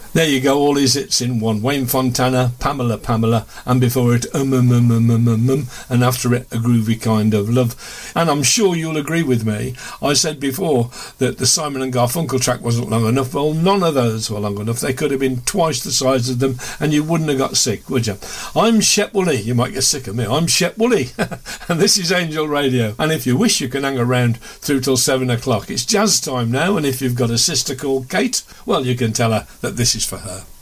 There you go, all his hits in one. Wayne Fontana, Pamela, Pamela, and before it, and after it, A Groovy Kind of Love. And I'm sure you'll agree with me. I said before that the Simon and Garfunkel track wasn't long enough. Well, none of those were long enough. They could have been twice the size of them, and you wouldn't have got sick, would you? I'm Shep Woolley. You might get sick of me. I'm Shep Woolley, and this is Angel Radio. And if you wish, you can hang around through till 7 o'clock. It's jazz time now, and if you've got a sister called Kate, well, you can tell her that this is for her.